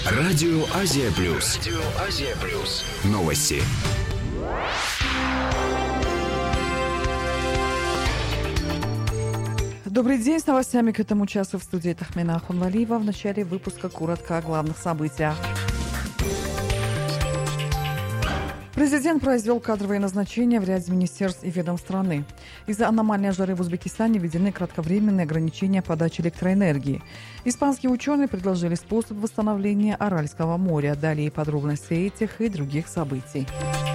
Радио Азия Плюс. Новости. Добрый день, с новостями к этому часу в студии Тахмина Ахунвалиева. В начале выпуска коротко о главных событиях. Президент произвел кадровые назначения в ряде министерств и ведомств страны. Из-за аномальной жары в Узбекистане введены кратковременные ограничения подачи электроэнергии. Испанские ученые предложили способ восстановления Аральского моря. Далее подробности этих и других событий.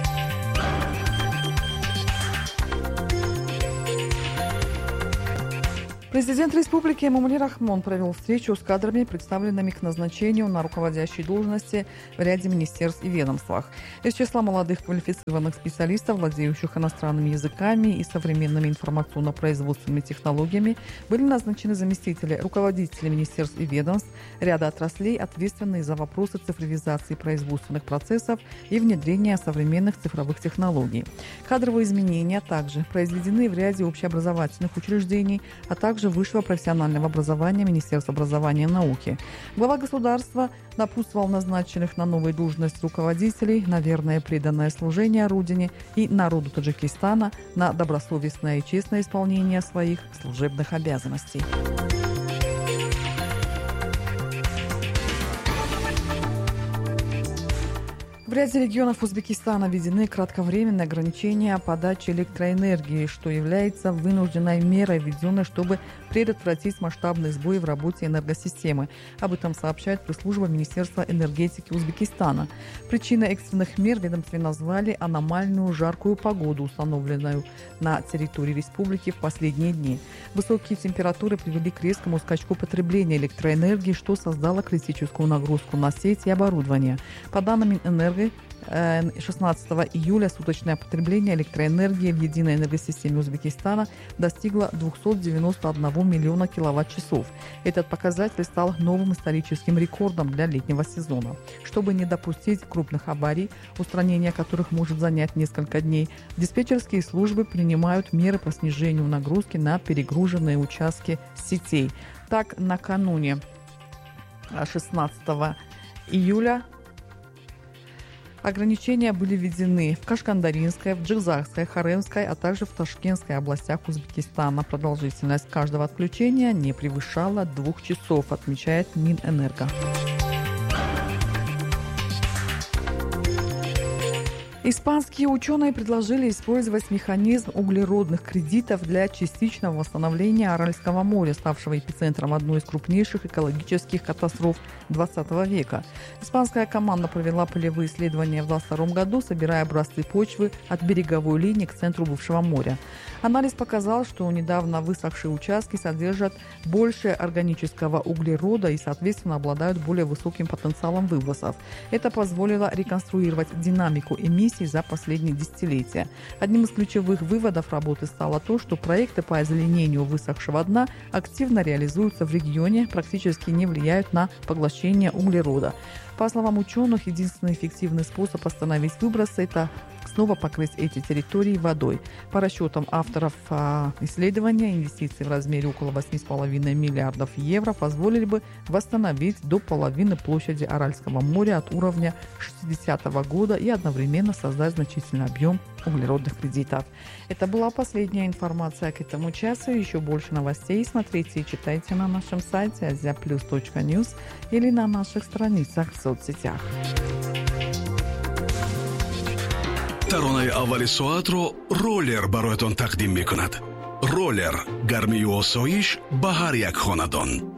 Президент республики Эмомали Рахмон провел встречу с кадрами, представленными к назначению на руководящие должности в ряде министерств и ведомствах. Из числа молодых квалифицированных специалистов, владеющих иностранными языками и современными информационно-производственными технологиями, были назначены заместители руководителей министерств и ведомств ряда отраслей, ответственные за вопросы цифровизации производственных процессов и внедрения современных цифровых технологий. Кадровые изменения также произведены в ряде общеобразовательных учреждений, а также высшего профессионального образования Министерства образования и науки. Глава государства напутствовал назначенных на новые должности руководителей на верное преданное служение Родине и народу Таджикистана, на добросовестное и честное исполнение своих служебных обязанностей. В ряде регионов Узбекистана введены кратковременные ограничения подачи электроэнергии, что является вынужденной мерой, введенной, чтобы предотвратить масштабные сбои в работе энергосистемы. Об этом сообщает пресс-служба Министерства энергетики Узбекистана. Причиной экстренных мер ведомстве назвали аномальную жаркую погоду, установленную на территории республики в последние дни. Высокие температуры привели к резкому скачку потребления электроэнергии, что создало критическую нагрузку на сеть и оборудование. По данным Энерго, 16 июля суточное потребление электроэнергии в единой энергосистеме Узбекистана достигло 291 миллиона киловатт-часов. Этот показатель стал новым историческим рекордом для летнего сезона. Чтобы не допустить крупных аварий, устранение которых может занять несколько дней, диспетчерские службы принимают меры по снижению нагрузки на перегруженные участки сетей. Так, накануне 16 июля ограничения были введены в Кашкандаринской, в Джигзакской, Харемской, а также в Ташкентской областях Узбекистана. Продолжительность каждого отключения не превышала 2 часов, отмечает Минэнерго. Испанские ученые предложили использовать механизм углеродных кредитов для частичного восстановления Аральского моря, ставшего эпицентром одной из крупнейших экологических катастроф XX века. Испанская команда провела полевые исследования в 2022 году, собирая образцы почвы от береговой линии к центру бывшего моря. Анализ показал, что недавно высохшие участки содержат больше органического углерода и, соответственно, обладают более высоким потенциалом выбросов. Это позволило реконструировать динамику эмиссий за последние десятилетия. Одним из ключевых выводов работы стало то, что проекты по озеленению высохшего дна активно реализуются в регионе, практически не влияют на поглощение углерода. По словам ученых, единственный эффективный способ остановить выбросы – это снова покрыть эти территории водой. По расчетам авторов исследования, инвестиции в размере около 8,5 миллиардов евро позволили бы восстановить до половины площади Аральского моря от уровня 60-го года и одновременно создать значительный объем углеродных кредитов. Это была последняя информация к этому часу. Еще больше новостей смотрите и читайте на нашем сайте aziaplus.news или на наших страницах в соцсетях. таронаи аввали соатро роллер бароятон тақдим мекунад. роллер гармию осоиш ба ҳар як хонадон.